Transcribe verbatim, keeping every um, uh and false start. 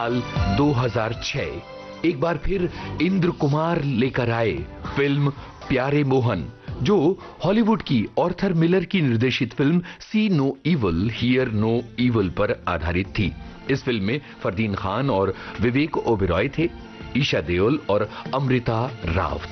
साल दो हज़ार छह एक बार फिर इंद्र कुमार लेकर आए फिल्म प्यारे मोहन, जो हॉलीवुड की ऑर्थर मिलर की निर्देशित film C no evil here no evil पर आधारित थी। इस फिल्म में फरदीन खान और विवेक ओबेरॉय थे, ईशा देओल और अमृता राव